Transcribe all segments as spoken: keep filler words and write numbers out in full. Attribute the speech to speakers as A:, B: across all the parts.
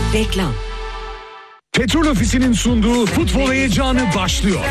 A: Reklam.
B: Petrol Ofisi'nin sunduğu futbol heyecanı başlıyor.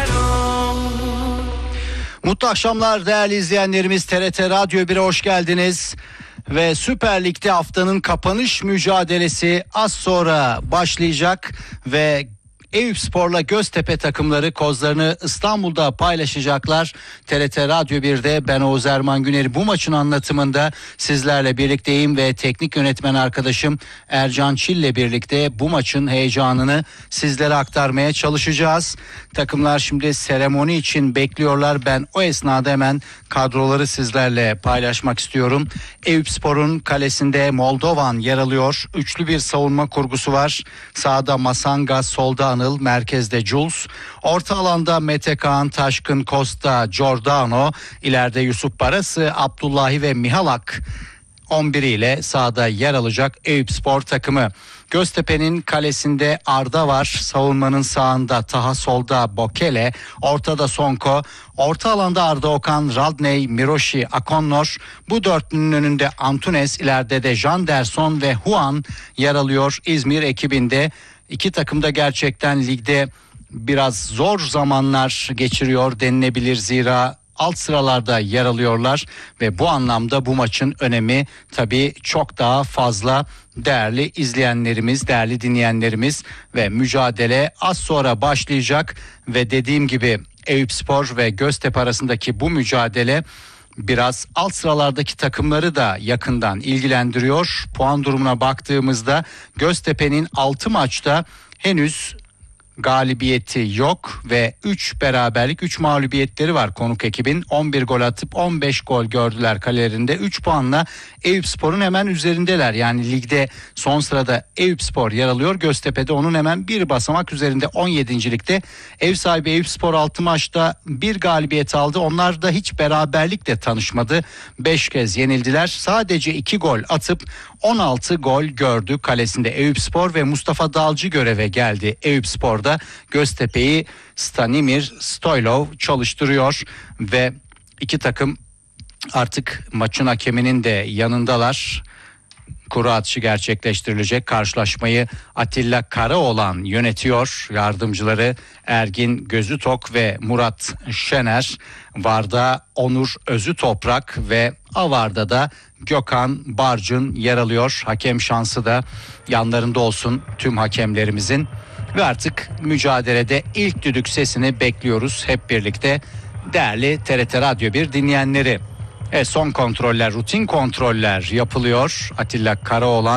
C: Mutlu akşamlar değerli izleyenlerimiz. T R T Radyo bire hoş geldiniz. Ve Süper Lig'de haftanın kapanış mücadelesi az sonra başlayacak ve Eyüpspor'la Göztepe takımları kozlarını İstanbul'da paylaşacaklar. T R T Radyo birde ben Oğuz Erman Güneri bu maçın anlatımında sizlerle birlikteyim ve teknik yönetmen arkadaşım Ercan Çil'le birlikte bu maçın heyecanını sizlere aktarmaya çalışacağız. Takımlar şimdi seremoni için bekliyorlar. Ben o esnada hemen kadroları sizlerle paylaşmak istiyorum. Eyüpspor'un kalesinde Moldovan yer alıyor. Üçlü bir savunma kurgusu var. Sağda Masanga, solda Anıl, merkezde Jules. Orta alanda Mete Kaan, Taşkın, Costa, Giordano. İleride Yusuf Barası, Abdullahi ve Mihalak. on bir ile sahada yer alacak Eyüpspor takımı. Göztepe'nin kalesinde Arda var. Savunmanın sağında Taha, solda Bokele, ortada Sonko, orta alanda Arda Okan, Radney, Miroshi, Akonnor. Bu dörtlünün önünde Antunes, ileride de Janderson ve Huan yer alıyor İzmir ekibinde. İki takım da gerçekten ligde biraz zor zamanlar geçiriyor denilebilir, zira alt sıralarda yer alıyorlar ve bu anlamda bu maçın önemi tabii çok daha fazla değerli izleyenlerimiz, değerli dinleyenlerimiz ve mücadele az sonra başlayacak ve dediğim gibi Eyüpspor ve Göztepe arasındaki bu mücadele biraz alt sıralardaki takımları da yakından ilgilendiriyor. Puan durumuna baktığımızda Göztepe'nin altı maçta henüz galibiyeti yok ve üç beraberlik, üç mağlubiyetleri var konuk ekibin. on bir gol atıp on beş gol gördüler kalelerinde. üç puanla Eyüpspor'un hemen üzerindeler. Yani ligde son sırada Eyüpspor yer alıyor. Göztepe'de onun hemen bir basamak üzerinde on yedincilikte. Ev sahibi Eyüpspor altı maçta bir galibiyet aldı. Onlar da hiç beraberlikle tanışmadı. beş kez yenildiler. Sadece iki gol atıp on altı gol gördü kalesinde Eyüpspor ve Mustafa Dalcı göreve geldi Eyüpspor'da. Göztepe'yi Stanimir Stoylov çalıştırıyor ve iki takım artık maçın hakeminin de yanındalar. Kuru atışı gerçekleştirilecek. Karşılaşmayı Atilla Karaoğlan yönetiyor. Yardımcıları Ergin Gözütok ve Murat Şener. Varda Onur Özütoprak ve Avar'da da Gökhan Barcın yer alıyor. Hakem şansı da yanlarında olsun tüm hakemlerimizin. Ve artık mücadelede ilk düdük sesini bekliyoruz hep birlikte değerli T R T Radyo bir dinleyenleri. E son kontroller, rutin kontroller yapılıyor. Atilla Karaoğlan